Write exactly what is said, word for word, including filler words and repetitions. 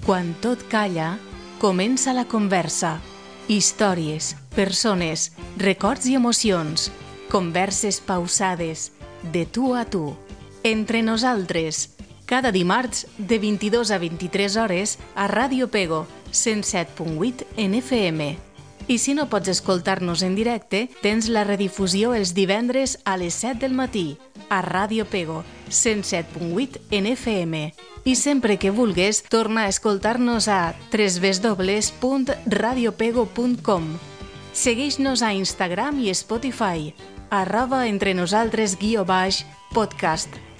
Quan tot calla, comença la conversa. Històries, persones, records i emocions. Converses pausades, de tu a tu. Entre nosaltres. Cada dimarts, de vint-i-dos a vint-i-tres hores, a Ràdio Pego, cent set punt vuit en F M. I si no pots escoltar-nos en directe, tens la redifusió els divendres a les set del matí, a Ràdio Pego, cent set punt vuit en F M. I sempre que vulgues, torna a escoltar-nos a w w w punt radio pego punt com. Segueix-nos a Instagram i Spotify, arroba entre nosaltres guió baix podcast.